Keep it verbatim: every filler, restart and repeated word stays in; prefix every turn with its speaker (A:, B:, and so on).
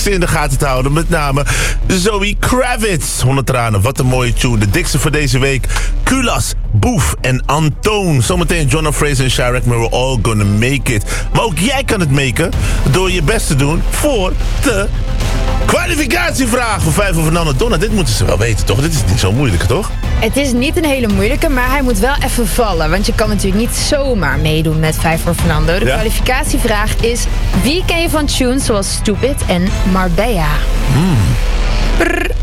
A: dikste in de gaten te houden. Met name Zoe Kravitz. honderd tranen, wat een mooie tune. De dikste voor deze week. Kulas, Boef en Antoon. Zometeen Jonah Fraser en Chirac, maar we're all gonna make it. Maar ook jij kan het maken door je best te doen voor de kwalificatievraag voor vijf over Nana Donna. Dit moeten ze wel weten, toch? Dit is niet zo moeilijk, toch?
B: Het is niet een hele moeilijke, maar hij moet wel even vallen. Want je kan natuurlijk niet zomaar meedoen met vijf voor Fernando. De
A: Ja.
B: kwalificatievraag is: wie ken je van tunes zoals Stupid en Marbella?
A: Mm.
B: Brrr.